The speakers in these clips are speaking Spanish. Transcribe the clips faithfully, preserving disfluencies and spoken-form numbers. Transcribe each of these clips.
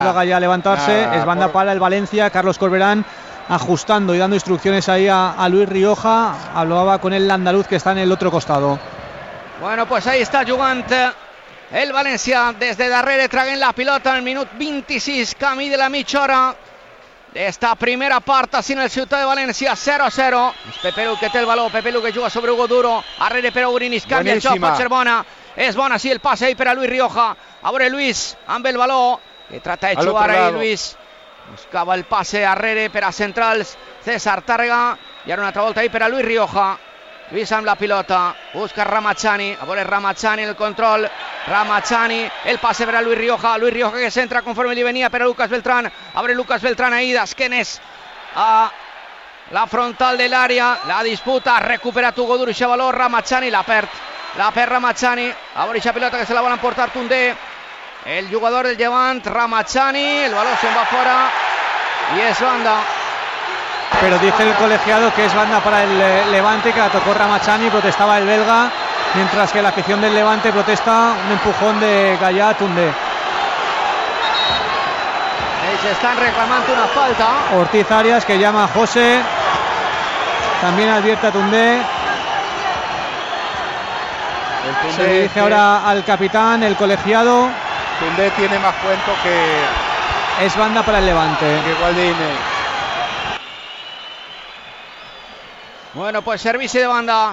haga ya levantarse. Nada, es banda por... para el Valencia. Carlos Corberán ajustando y dando instrucciones ahí a, a Luis Rioja. Hablaba con el andaluz que está en el otro costado. Bueno, pues ahí está jugant el València des de darrere, traguent la pilota al minut vint-i-sis, camí de la mitja hora d'esta primera part així en el Ciutat de València. Zero a zero. És Pepe Lu que té el baló, Pepe Lu que juga sobre Hugo Duro, arrere per a Urinis, canvia el joc, pot ser bona, és bona, sí, el passe ahí per a Luis Rioja. A veure Luis amb el baló, que trata de jugar ahí Luis, buscava el passe arrere per a centrals, César Tàrrega, i ara una altra volta ahí per a Luis Rioja. Luis amb la pilota, busca Ramazani, a veure Ramazani el control, Ramazani, el passe per a Luis Rioja, Luis Rioja que centra conforme li venia per a Lucas Beltrán, a veure Lucas Beltrán ahí d'esquenes a la frontal de l'àrea, la disputa, recupera Hugo Duro, ixa valor, Ramazani la perd, la perd Ramazani, a veure ixa pilota que se la van emportar Tundé, el jugador del Llevant, Ramazani, el balón se'n va fora i és banda. Pero dice el colegiado que es banda para el eh, Levante, que la tocó Ramazani, protestaba el belga, mientras que la afición del Levante protesta un empujón de Gallà a Tundé. Ells estan reclamant una falta. Ortiz Arias que llama a José, también advierte a Tundé. Tundé Se dirige que... ahora al capitán, el colegiado. Tundé tiene más cuento que... Es banda para el Levante. Que Gualdini. Bueno, pues servici de banda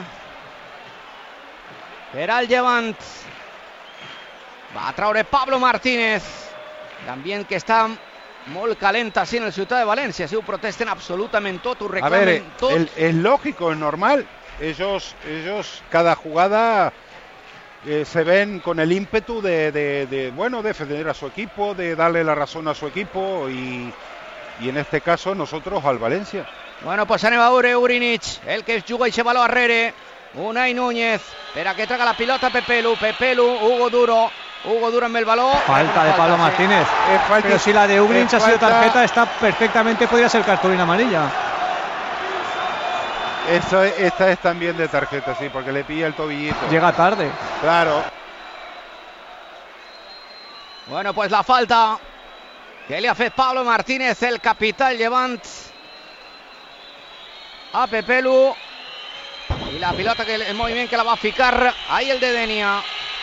per al Llevant. Va a traure Pablo Martínez. L'ambient que està molt calent així en el Ciutat de València. Si ho protesten absolutament tot, ho reclamen a ver, tot. El, es lógico, es normal. Ellos, ellos cada jugada eh, se ven con el ímpetu de, de, de, bueno, defender a su equipo, de darle la razón a su equipo y, y en este caso nosotros al Valencia. Bueno, pues anem a veure Urinig, el que juga i se baló arrere. Unai Núñez, per a que traga la pilota Pepe Lu, Pepe Lu, Hugo Duro, Hugo Duro amb el baló. Falta de Pablo Martínez. Es falta, Pero si la de Urinig ha sido falta... tarjeta, está perfectamente, podría ser cartulina amarilla. Esto, esta es también de tarjeta, sí, porque le pilla el tobillito. Llega tarde. Claro. Bueno, pues la falta que li ha fet Pablo Martínez, el capità del Llevant, a Pepe Lu, i la pilota, que el moviment que la va ficar ahí el de Denia.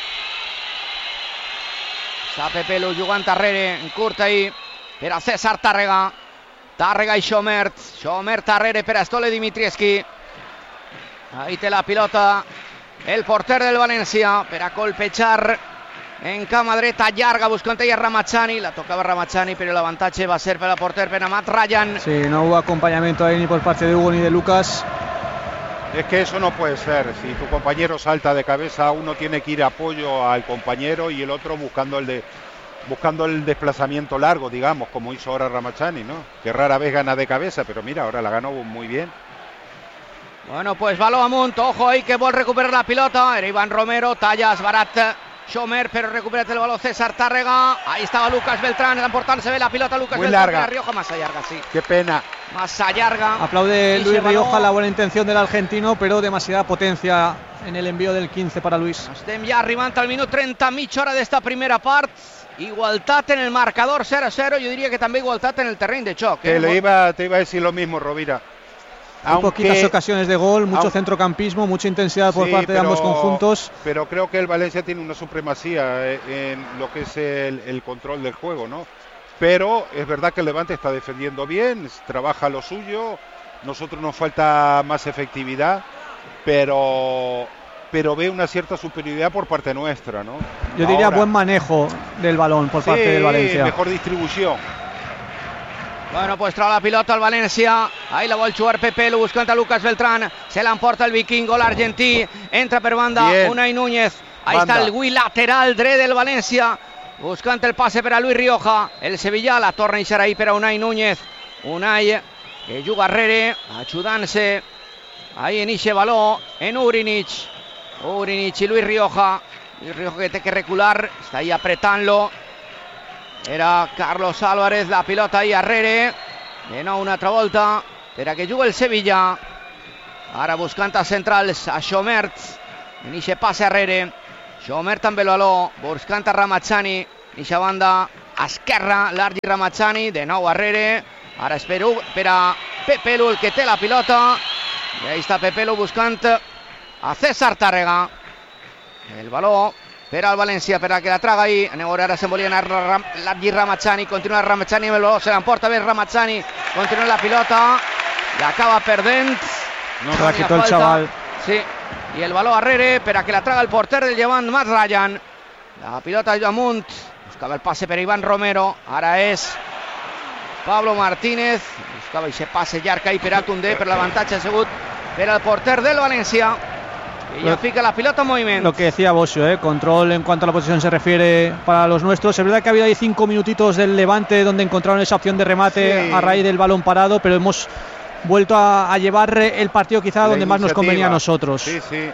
Està Pepe Lu jugant darrere, en curt ahí, per a César Tàrrega. Tàrrega i Xomert, Xomert darrere per a Stole Dimitrievski. Ahí té la pilota el porter del València per a colpejar en cama dreta llarga, buscant ella Ramazani, la tocava Ramazani, però l'avantatge va ser per al porter, per a Matt Ryan. Sí, no hubo acompañamiento ahí ni por parte de Hugo ni de Lucas. Es que eso no puede ser. Si tu compañero salta de cabeza, uno tiene que ir a apoyo al compañero y el otro buscando el de buscando el desplazamiento largo, digamos, como hizo ahora Ramazani, ¿no? Que rara vez gana de cabeza, pero mira, ahora la ganó muy bien. Bueno, pues baló amunt, ojo ahí que vol recuperar la pilota, era Iván Romero, tallas, barat, Xomer, pero recupera el balón César Tàrrega. Ahí estaba Lucas Beltrán, emportant-se bé la pilota Lucas muy Beltrán. larga. Rioja, massa llarga, sí. Qué pena. Massa llarga. Aplaude Y Luis baló... Rioja la buena intención del argentino, pero demasiada potencia en el envío del quince para Luis. Estem ja arribant al minut trenta, mitja hora d'esta primera part. Igualtat en el marcador, cero a cero. Yo diría que també igualtat en el terreny de xoc. Te, ¿eh? le iba, te iba a decir lo mismo, Rovira. Muy Aunque, poquitas ocasiones de gol, mucho aunque, centrocampismo, mucha intensidad por sí, parte pero, de ambos conjuntos. Pero creo que el Valencia tiene una supremacía en lo que es el, el control del juego, ¿no? Pero es verdad que el Levante está defendiendo bien, trabaja lo suyo. Nosotros nos falta más efectividad, pero pero ve una cierta superioridad por parte nuestra, ¿no? Yo diría Ahora, buen manejo del balón por sí, parte del Valencia. Mejor distribución. Bueno, pues trae la pilota al València. Ahí la vol jugar Pepe Lu, buscant a Lucas Beltrán. Se l'emporta el vikingo, l'argentí. Entra per banda Bien. Unai Núñez. Ahí Banda. está el Gui lateral dret del València, buscant el passe per a Luis Rioja. El Sevilla la torna a deixar ahí per a Unai Núñez. Unai que juga arrere, ajudant-se ahí en ixe baló en Urinig. Urinig i Luis Rioja. Luis Rioja que té que recular, està ahí apretant-lo. Era Carlos Álvarez, la pilota ahí arrere. De nou una altra volta per a que jugui el Sevilla. Ara buscant a centrals a Xomert. En ixe passe arrere. Xomert amb el baló, buscant a Ramazani. En ixa banda esquerra, l'Argi Ramachani, de nou arrere, ara és per, per a Pepelu el que té la pilota, i ahí està Pepelu buscant a César Tàrrega, el baló per al València, per a que la traga ahí, aneu a veure, ara se'n volia anar l'Argi Ramachani, continua Ramachani amb el baló, se l'emporta bé Ramachani, continua la pilota, l'acaba perdent, no se la quitó el chaval. Sí, i el baló arrere per a que la traga el porter del Llevant, Matt Ryan, la pilota amunt, buscava el passe per Iván Romero, ara és Pablo Martínez, buscava aquest passe llarg ahí per a Tundé, per l'avantatge ha sigut per al porter del València, y ya fica la pilota en movimiento. Lo que decía Bosio, ¿eh? Control en cuanto a la posición se refiere para los nuestros. Es verdad que ha habido ahí cinco minutitos del Levante donde encontraron esa opción de remate sí. a raíz del balón parado, pero hemos vuelto a, a llevar el partido quizá la donde más nos convenía a nosotros. Sí, sí.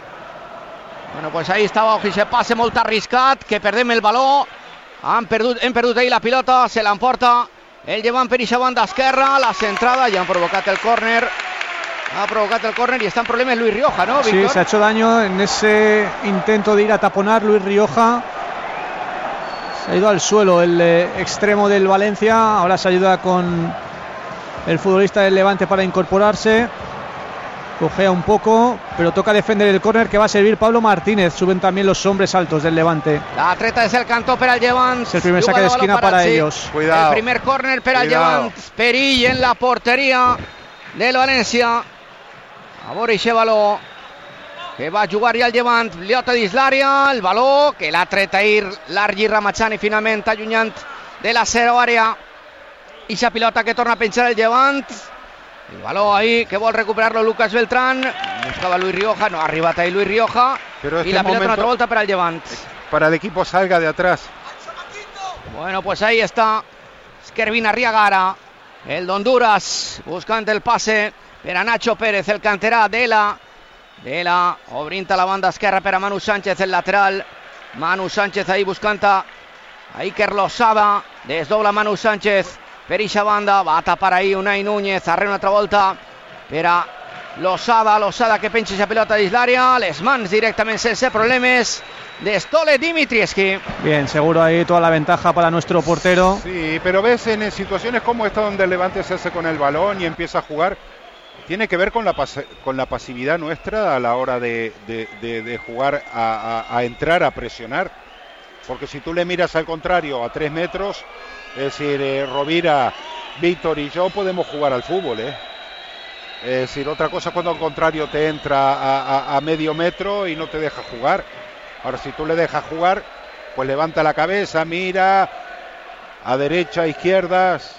Bueno, pues ahí estaba ese pase molt arriscat, que perdem el baló, han perdut, hem perdut ahí la pilota, se l'emporta el Llevant per ixa banda esquerra, la centrada, ja han provocat el córner, ha provocat el córner y está en problemas Luis Rioja, ¿no, Víctor? Sí, se ha hecho daño en ese intento de ir a taponar Luis Rioja. Se ha ido al suelo el eh, extremo del Valencia. Ahora se ayuda con el futbolista del Levante para incorporarse. Cojea un poco, pero toca defender el córner que va a servir Pablo Martínez. Suben también los hombres altos del Levante. La treta es el cantó per al Llevant. Es el primer saque de esquina para, para ellos. Cuidado. El primer córner per al Llevant. Perill en la portería del Valencia. A veure aquest baló que va jugar ja el Llevant, pilota dins l'àrea, el baló que l'ha tret ahir l'Argi Ramachani, finalment allunyant de la zero àrea, i la pilota que torna a penjar el Llevant, el baló ahí que vol recuperar-lo Lucas Beltrán, buscava Luis Rioja, no ha arribat ahí Luis Rioja, este y la pilota una altra volta per al Llevant. Para el equipo salga de atrás. Bueno, pues ahí está Kervin Arriagara, el d'Honduras, buscant el passe per a Nacho Pérez, el canterà Dela, Dela obrint a la banda esquerra per a Manu Sánchez, el lateral, Manu Sánchez ahí buscant a Iker Losada, desdobla Manu Sánchez per ixa banda, va a tapar ahí Unai Núñez, arre una altra volta per a Losada, Losada que penja esa pelota dins l'àrea, les mans directament sense problemes de Stole Dimitrievski. Bien, seguro ahí toda la ventaja para nuestro portero. Sí, pero ves en situaciones como esta donde el Levante se hace con el balón y empieza a jugar, tiene que ver con la, pas con la pasividad nuestra a la hora de, de, de, de jugar a, a, a entrar, a presionar. Porque si tú le miras al contrario a tres metros, es decir, eh, Rovira, Víctor y yo podemos jugar al fútbol, ¿eh? Es decir, otra cosa cuando al contrario te entra a, a, a medio metro y no te deja jugar. Ahora si tú le dejas jugar, pues levanta la cabeza, mira a derecha, a izquierdas.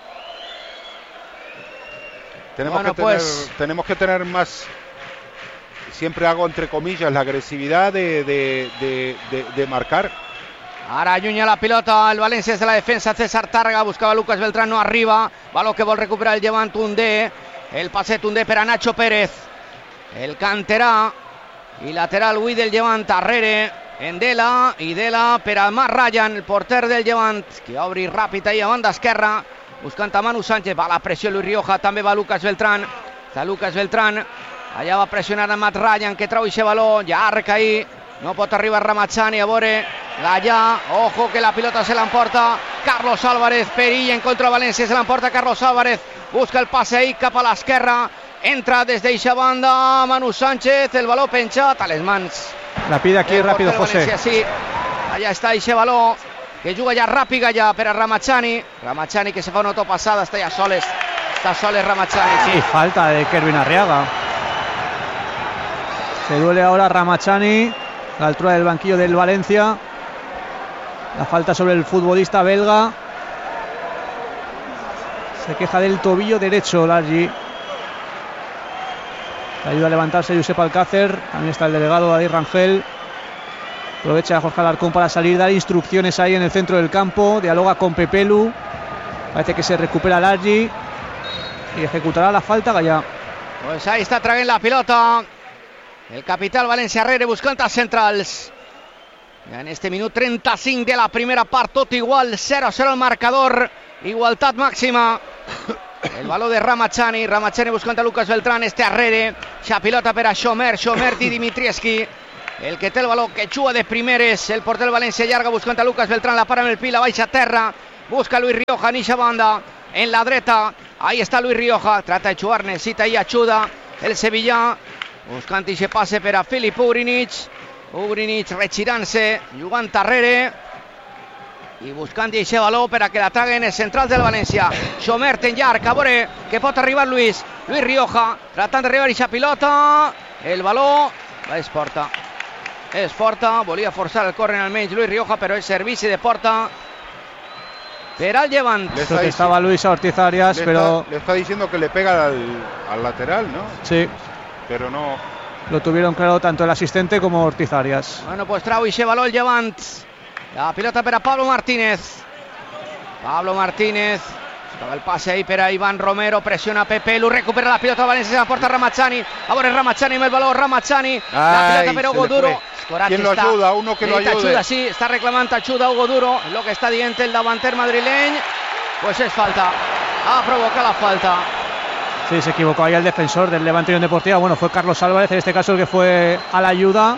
Tenemos, bueno, que tener, pues... tenemos que tener más, siempre hago entre comillas, la agresividad de, de, de, de, de marcar. Ara allunya la pilota el València des de la defensa, César Tàrrega, buscava Lucas Beltrán, no arriba, baló que vol recuperar el Llevant, Tundé, el passe Tundé per a Nacho Pérez, el canterà i lateral avui del Llevant, darrere en Dela, i Dela per a Matt Ryan, el porter del Llevant, que obri ràpid ahí a banda esquerra, buscant a Manu Sánchez, va la pressió Luis Rioja, també va Lucas Beltrán, està Lucas Beltrán, allà va pressionar a Matt Ryan, que trau aquest baló, llarg ahí, no pot arribar Ramachani, a veure, Gallà, ojo que la pilota se l'emporta Carlos Álvarez, perill en contra de València, se l'emporta Carlos Álvarez, busca el passe ahí cap a l'esquerra, entra des d'eixa banda Manu Sánchez, el baló penjat a les mans. La pide aquí rápido José. València, sí, allà està eixe baló, que juga ja ràpid allà per a Ramachani, Ramachani que se fa una autopassada, està ja soles, està soles Ramachani. Sí. Y falta de Kervin Arriaga. Se duele ahora Ramachani, a la altura del banquillo del Valencia. La falta sobre el futbolista belga. Se queja del tobillo derecho Largi. Le ayuda a levantarse Josep Alcácer. También está el delegado David Rangel. Aprovecha a Jorge Alarcón para salir, dar instrucciones ahí en el centro del campo. Dialoga con Pepelu. Parece que se recupera Largi y ejecutará la falta Gallà. Pues ahí está traient la pilota el capital València Rere buscant els centrals. En este minut trenta-cinc de la primera part, tot igual, cero a cero el marcador, igualtat màxima. El baló de Ramachani, Ramachani buscant a Lucas Beltrán, este arrere, xa pilota per a Xomer, Xomer i Dimitrievski, el que té el baló, que xua de primeres, el porter del València llarga buscant a Lucas Beltrán, la para amb el pi, la baixa a terra, busca Luis Rioja en eixa banda, en la dreta, ahí està Luis Rioja, trata de xuar, necessita i ajuda el sevillà, buscant eixe passe per a Filip Ugrinic, Ugrinic regirant-se, jugant darrere i buscant eixe baló per a que la traguen els centrals del València. Xomert en llarg, a veure que pot arribar Luis, Luis Rioja, tratant d'arribar eixa pilota, el baló, és porta, és porta, volia forçar el córner almenys Luis Rioja, però és servici de porta per al Llevant. Estaba Luis Ortiz Arias, le pero... Está, le está diciendo que le pega al, al lateral, ¿no? Sí. Pero no... Lo tuvieron claro tanto el asistente como Ortiz Arias. Bueno, pues trau eixe baló el Llevant. La pilota per a Pablo Martínez. Pablo Martínez. Estava el passe ahí per a Iván Romero. Pressiona Pepe Lu. Recupera la pilota València. Se la porta Ramazani. A veure Ramazani amb el baló. Ramazani. La pilota per Hugo Duro. ¿Quién lo ayuda? Uno que lo ayude. Ajuda, sí. Està reclamant ajuda Hugo Duro. Lo que està dient el davanter madrileny. Pues es falta. Ha provocat la falta. Sí, se equivocó ahí el defensor del Levante Unión Deportiva. Bueno, fue Carlos Álvarez, en este caso el que fue a la ayuda.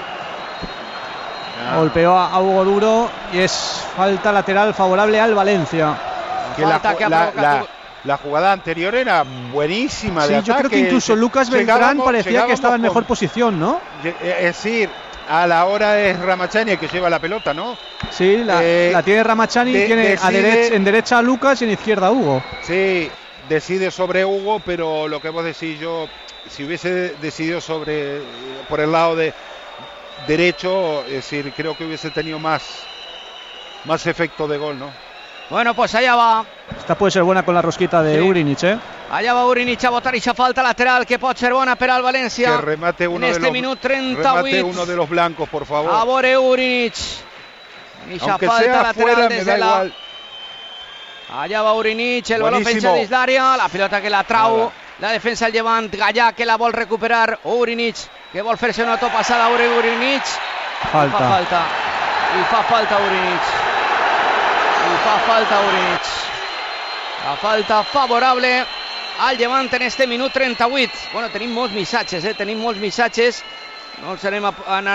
Ah. Golpeó a Hugo Duro y es falta lateral favorable al Valencia. Que la, que la, la, la jugada anterior era buenísima. Sí, de yo ataque. creo que incluso Lucas Beltrán parecía que estaba en mejor con, posición, ¿no? Es decir, a la hora es Ramazani el que lleva la pelota, ¿no? Sí, la, eh, la tiene Ramazani y tiene decide, a derecha, en derecha a Lucas y en izquierda a Hugo. Sí. Decide sobre Hugo, pero lo que vos decís, yo si hubiese decidido sobre por el lado de derecho, es decir, creo que hubiese tenido más más efecto de gol, ¿no? Bueno, pues allá va. Esta puede ser buena con la rosquita de sí. Ugrinic, ¿eh? Allá va Ugrinic a botar esa falta lateral que pot ser bona per al València. Que remate uno en este de los minut treinta-vuit. Remate uno de los blancos, por favor. A veure Ugrinic. Esa Aunque falta sea lateral fuera, desde me da la... igual. Allà va Ugrinic, el baló penja dins d'àrea, la pilota que la trau, la defensa del Llevant, Gallà que la vol recuperar, Ugrinic que vol fer-se una autopassada, Ugrinic, falta. I fa falta, i fa falta Ugrinic, i fa falta Ugrinic, la falta favorable al Llevant en este minut trenta-vuit. Bueno, tenim molts missatges, eh? tenim molts missatges, no els anem a anar,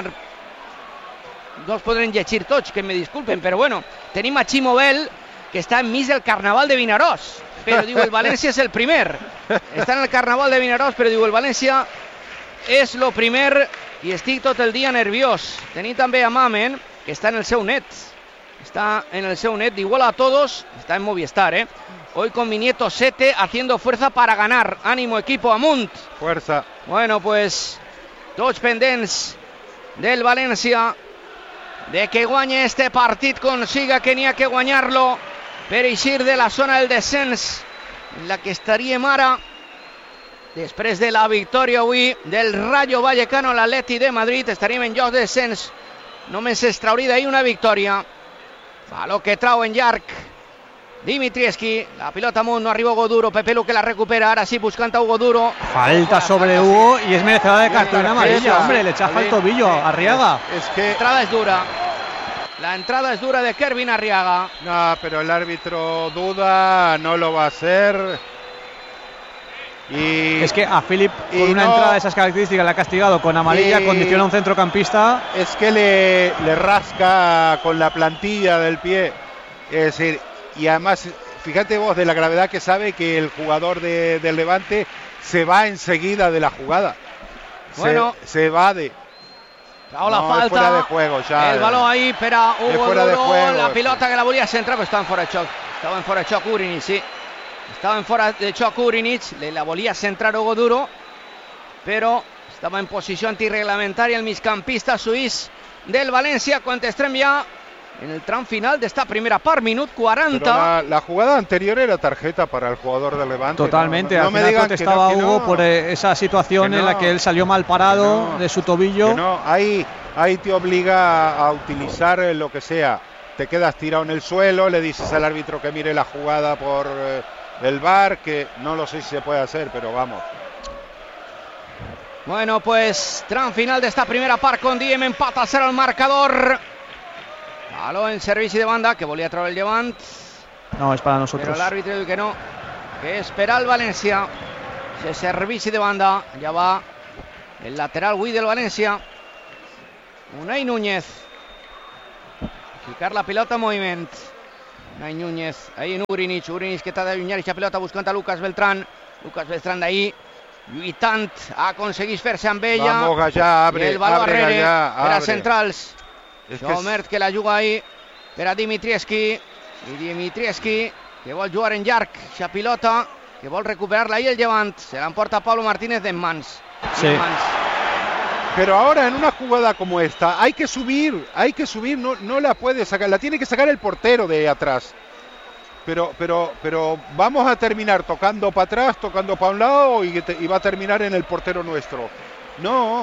no els podrem llegir tots, que me disculpen, però bueno, tenim a Ximo Bel, que està enmig del Carnaval de Vinaròs, però diu el València és el primer. Està en el Carnaval de Vinaròs, però diu el València és lo primer i estic tot el dia nerviós. Tenim també a Mamen, que està en el seu net. Està en el seu net, igual a todos, está en Movistar, ¿eh? Hoy con mi nieto Sete haciendo fuerza para ganar. Ánimo equipo, amunt. Fuerza. Bueno, pues tots pendents del València de que guanye este partit, consiga que n'hi ha que guanyar-lo per eixir de la zona del descens en la que estaríem ara després de la victòria avui del Rayo Vallecano a l'Atleti de Madrid. Estaríem en lloc de descens, només es trauria d'ahir una victòria. Baló que trau en llarg Dimitrievski, la pilota amunt, no arriba Hugo Duro, Pepe Lu que la recupera, ahora sí buscant a Hugo Duro. Falta sobre Hugo y es merecedora de cartón amarilla, hombre, le echa falta Tobillo a Arriaga. Es, es que... La entrada es dura, la entrada es dura de Kervin Arriaga. No, pero el árbitro duda, no lo va a hacer. Y... Es que a Philip, con una no, entrada de esas características, le ha castigado con amarilla, y... condiciona a un centrocampista. Es que le, le rasca con la plantilla del pie, es decir... Y además, fíjate vos de la gravedad que sabe que el jugador de, del Levante se va enseguida de la jugada. Bueno, se, se va de... No, la falta, fuera de juego ya. El balón ahí per a Hugo Duro, juego, la pilota que la volia centrar, però estava en fora de xoc. Estava en fora de xoc Ugrinic, sí. Estava en fora de xoc Ugrinic, le la volia centrar Hugo Duro, però estava en posició antirreglamentària el migcampista suís del València, quan estem ja en el tram final de esta primera par, minut cuarenta. La, la jugada anterior era tarjeta para el jugador del Levante. Totalmente, no, no, al no final me contestaba que no, que Hugo no, por esa situación no, en la que él salió mal parado no, de su tobillo. No, ahí, ahí te obliga a utilizar lo que sea. Te quedas tirado en el suelo, le dices al árbitro que mire la jugada por eh, el V A R, que no lo sé si se puede hacer, pero vamos. Bueno, pues tram final de esta primera part, con Diem empata a cero el marcador. Baló en servici de banda, que volia treure el Llevant. No, es para nosotros. Però l'àrbitre diu que no, que és per al València. Ese servici de banda, ja va el lateral avui del València. Unai Núñez. Ficar la pilota en moviment. Unai Núñez, ahí en Urinic. Urinic que t'ha d'allunyar aquesta pilota buscant a Lucas Beltrán. Lucas Beltrán d'ahir, lluitant, aconsegueix fer-se amb ella. Vamos, Gallà, abre, I el baló abre, arrere Gallà, per a abre. centrals. Es que Chaumert que la juga ahí per a Dimitrievski. I Dimitrievski que vol jugar en llarg. Aquesta pilota que vol recuperar-la ahí el Llevant. Se l'emporta Pablo Martínez en mans. Sí. En mans. Pero ahora en una jugada como esta hay que subir, hay que subir, no, no la puede sacar, la tiene que sacar el portero de atrás. Pero, pero, pero vamos a terminar tocando para atrás, tocando para un lado y, te, y va a terminar en el portero nuestro. No.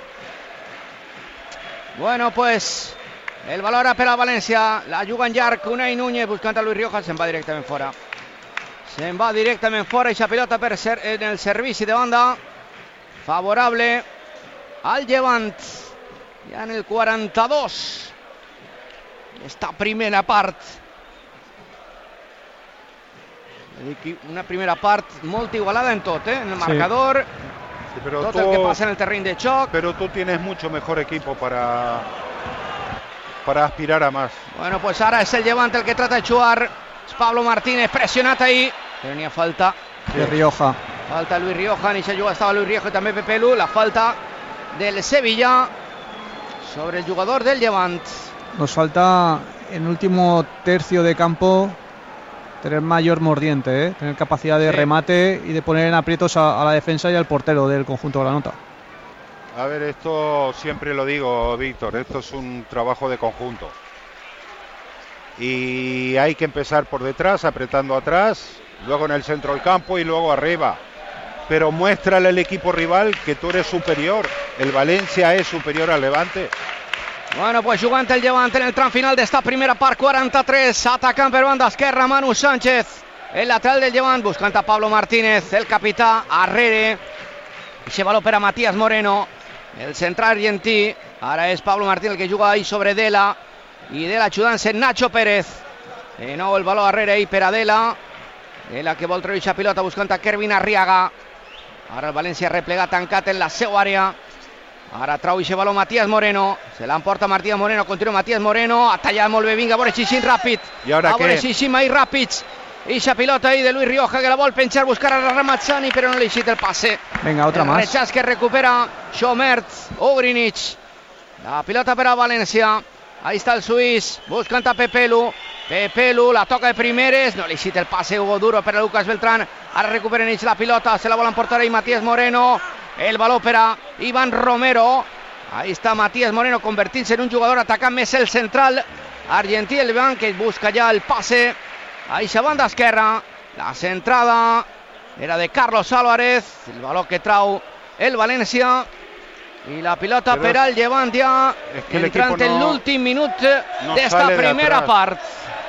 Bueno, pues el valor a per a València. La juga en llarg, Unai Núñez buscant a Luis Rioja. Se'n va directament fora. Se'n va directament fora. Eixa pilota per ser en el servici de banda. Favorable al Llevant. Ja en el quaranta-dos. Esta primera part. Una primera part molt igualada en tot, eh? En el marcador. Sí, pero Tot tú, el que passa en el terreny de xoc. Pero tú tienes mucho mejor equipo para, para aspirar a más. Bueno, pues ara és el Llevant el que trata de jugar. És Pablo Martínez pressionat ahí. Però n'hi ha falta. De Rioja. Falta Luis Rioja. En aquesta jugada estava Luis Rioja i també Pepelu. La falta del Sevilla sobre el jugador del Llevant. Nos falta en último tercio de campo tener mayor mordiente, ¿eh? Tener capacidad de Sí. remate y de poner en aprietos a, a la defensa y al portero del conjunto de la nota. A ver, esto siempre lo digo, Víctor, esto es un trabajo de conjunto. Y hay que empezar por detrás, apretando atrás, luego en el centro del campo y luego arriba. Pero muéstrale al equipo rival que tú eres superior. El Valencia es superior al Levante. Bueno, pues jugant el Llevant en el tram final d'esta primera part, quaranta-tres, atacant per banda esquerra Manu Sánchez, el lateral del Llevant, buscant a Pablo Martínez, el capità, arrere, eixe valor per a Matías Moreno, el central argentí, ara és Pablo Martínez el que juga ahí sobre Dela, i Dela ajudant-se Nacho Pérez, de nou el valor arrere ahí per a Dela, Dela que vol treure eixa pilota buscant a Kervin Arriaga, ara el València replegat tancat en la seva àrea. Ara trau i baló Matías Moreno. Se l'emporta Matías Moreno. Continua Matías Moreno. Ha tallat molt bé. Vinga, a veure Xixín ràpid. I ara a veure què? Xixín ahí ràpids. Eixa pilota ahí de Luis Rioja que la vol penjar, buscar a Ramazzani, però no li xita el passe. Venga, otra el más. Rechaz que recupera Chaumert. Ugrinic. La pilota per a València. Ahí està el suís. Buscant a Pepelu. Pepelu la toca de primeres. No li xita el passe. Hugo Duro per a Lucas Beltrán. Ara recupera Nietzsche la pilota. Se la vol emportar ahí Matías Moreno. El baló per a Iván Romero. Ahí está Matías Moreno convertint-se en un jugador atacant més el central argentí, el Iván, que busca ja el passe a eixa banda esquerra. La centrada era de Carlos Álvarez. El baló que trau el València i la pilota Però per al Llevant ja és que entrant l'equipo en no- l'últim minut no d'esta sale de primera atrás. part.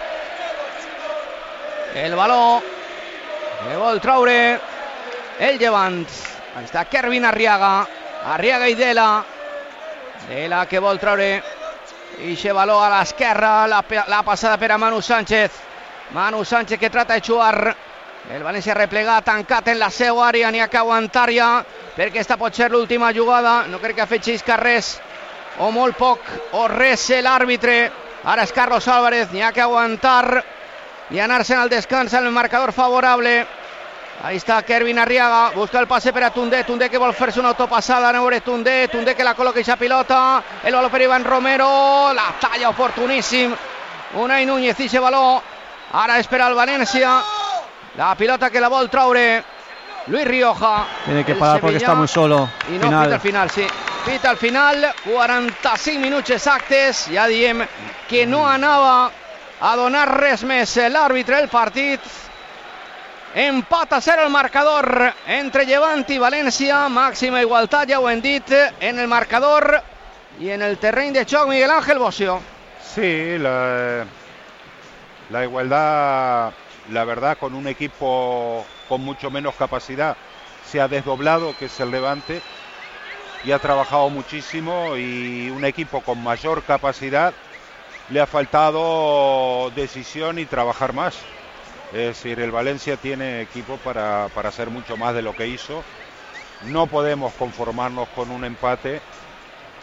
El baló que vol traure el Llevant. Ahí està Kervin Arriaga. Arriaga i Dela. Dela que vol traure eixe baló a l'esquerra. La, la passada per a Manu Sánchez. Manu Sánchez que trata de jugar. El València replegat, tancat en la seva àrea. N'hi ha que aguantar ja, perquè esta pot ser l'última jugada. No crec que afegeixi res, o molt poc, o res l'àrbitre. Ara és Carlos Álvarez. N'hi ha que aguantar i anar-se'n al descans en el marcador favorable. Ahí está Kervin Arriaga, busca el pase per a Tundé, Tundé que vol fer-se una autopassada, a veure Tundé, Tundé que la col·loca eixa pilota, el baló per Iván Romero, la talla oportuníssim, Unai Núñez eixe baló, ara és per al València, la pilota que la vol traure Luis Rioja. Tiene que el parar porque Sevilla, está muy solo. i no Final. pita al final, sí. Pita al final, quaranta-cinc minuts exactes, ja diem que no anava a donar res més l'àrbitre del partit. Empat a cero el marcador entre Llevant i València, màxima igualtat, ja ho hem dit, en el marcador i en el terreny de xoc. Miguel Ángel Bocio. Sí, la, la igualdad, la verdad, con un equipo con mucho menos capacidad, se ha desdoblado, que es el Levante, y ha trabajado muchísimo, y un equipo con mayor capacidad le ha faltado decisión y trabajar más. Es decir, el Valencia tiene equipo para, para hacer mucho más de lo que hizo. No podemos conformarnos con un empate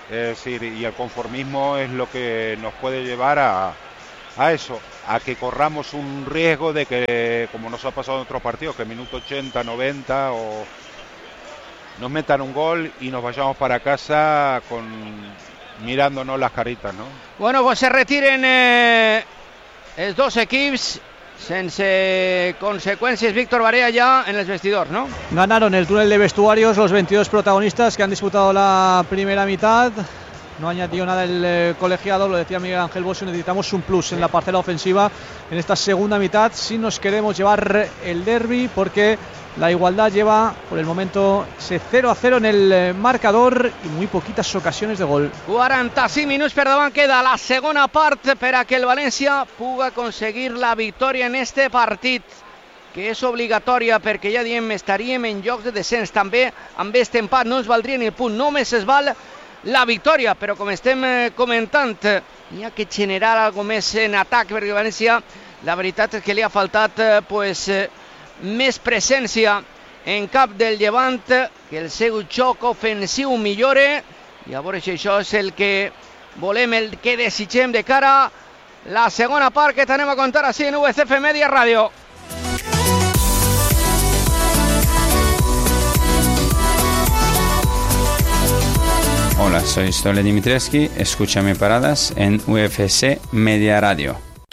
Es decir, y el conformismo es lo que nos puede llevar a, a eso, a que corramos un riesgo de que, como nos ha pasado en otros partidos, que en minuto ochenta, noventa o nos metan un gol y nos vayamos para casa con mirándonos las caritas, ¿no? Bueno, pues se retiren eh, els dos equips sense conseqüències. Víctor Barea ya en el vestidor, ¿no? Ganaron el túnel de vestuarios los veintidós protagonistas que han disputado la primera mitad. No añadió nada el eh, colegiado, lo decía Miguel Ángel Bosio, necesitamos un plus en la parcela ofensiva en esta segunda mitad si nos queremos llevar el derbi, porque la igualdad lleva por el momento ese cero a cero en el eh, marcador y muy poquitas ocasiones de gol. quaranta-cinc minuts per davant queda la segona part per a que el València puga aconseguir la victòria en este partit, que és obligatòria perquè ja diem estaríem en jocs de descens. També amb este empat no ens valdria ni el punt, només es val la victòria, però com estem comentant, hi ha que generar algo més en atac, perquè València, la veritat és que li ha faltat pues, més presència en cap del Llevant, que el seu joc ofensiu millore, i a veure si això és el que volem, el que desitgem de cara a la segona part que tenem a contar així en U C F Media Ràdio. Hola, soy Stole Dimitrievski, escúchame paradas en U F C Media Radio.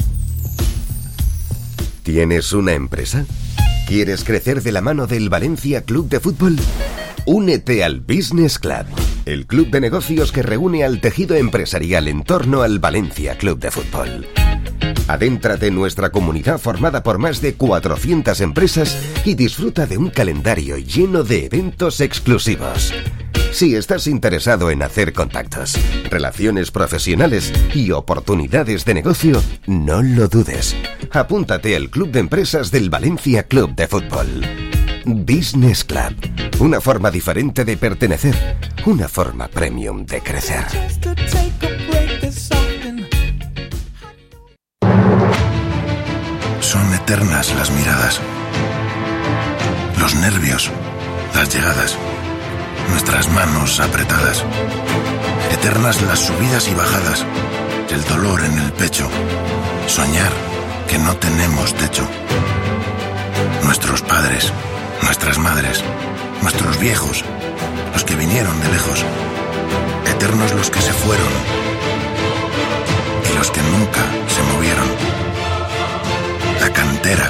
¿Tienes una empresa? ¿Quieres crecer de la mano del Valencia Club de Fútbol? Únete al Business Club, el club de negocios que reúne al tejido empresarial en torno al Valencia Club de Fútbol. Adéntrate en nuestra comunidad formada por más de cuatrocientas empresas y disfruta de un calendario lleno de eventos exclusivos. Si estás interesado en hacer contactos, relaciones profesionales y oportunidades de negocio, no lo dudes. Apúntate al Club de Empresas del Valencia Club de Fútbol. Business Club. Una forma diferente de pertenecer. Una forma premium de crecer. Son eternas las miradas, los nervios, las llegadas, nuestras manos apretadas. Eternas las subidas y bajadas, el dolor en el pecho, soñar que no tenemos techo. Nuestros padres, nuestras madres, nuestros viejos, los que vinieron de lejos. Eternos los que se fueron y los que nunca se movieron. La cantera.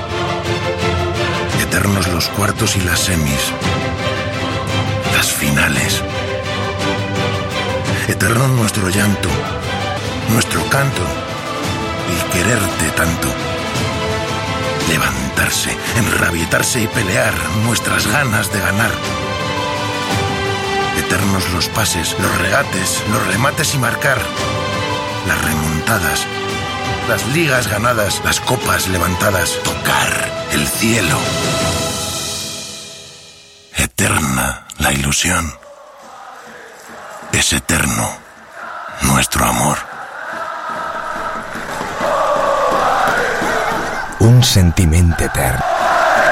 Eternos los cuartos y las semis. Las finales. Eterno nuestro llanto, nuestro canto, el quererte tanto. Levantarse, enrabietarse y pelear, nuestras ganas de ganar. Eternos los pases, los regates, los remates y marcar. Las remontadas, las ligas ganadas, las copas levantadas, tocar el cielo. Eterna la ilusión. Es eterno nuestro amor. Un sentiment etern.